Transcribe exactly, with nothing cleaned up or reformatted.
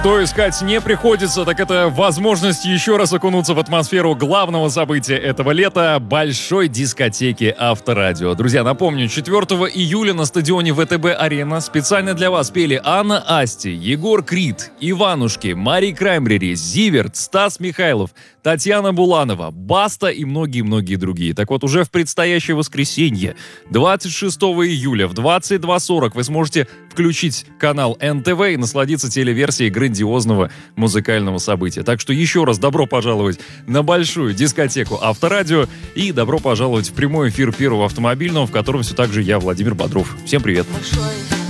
Что искать не приходится, так это возможность еще раз окунуться в атмосферу главного события этого лета — большой дискотеки Авторадио. Друзья, напомню, четвёртого июля на стадионе ВТБ-Арена специально для вас пели Анна Асти, Егор Крид, Иванушки, Мари Краймбрери, Зиверт, Стас Михайлов, Татьяна Буланова, Баста и многие-многие другие. Так вот, уже в предстоящее воскресенье, двадцать шестого июля в двадцать два сорок вы сможете включить канал эн тэ вэ и насладиться телеверсией грандиозного музыкального события. Так что еще раз добро пожаловать на большую дискотеку Авторадио и добро пожаловать в прямой эфир Первого автомобильного, в котором все так же я, Владимир Бодров. Всем привет! Большой